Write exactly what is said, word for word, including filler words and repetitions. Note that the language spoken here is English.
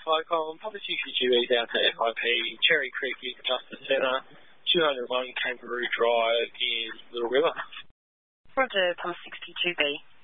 Hi, Colin. Papa sixty-two E's out to F I P. Cherry Creek is Justice Centre. two oh one Kangaroo Drive is Little River. Roger, Papa sixty-two B.